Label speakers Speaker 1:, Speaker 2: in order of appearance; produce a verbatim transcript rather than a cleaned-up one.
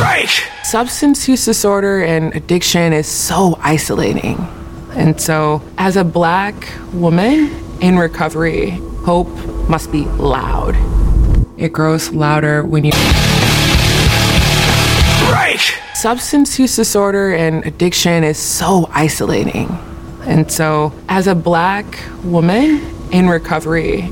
Speaker 1: Break! Substance use disorder and addiction is so isolating. And so, as a Black woman in recovery, hope must be loud. It grows louder when you break. Substance use disorder and addiction is so isolating. And so, as a Black woman in recovery,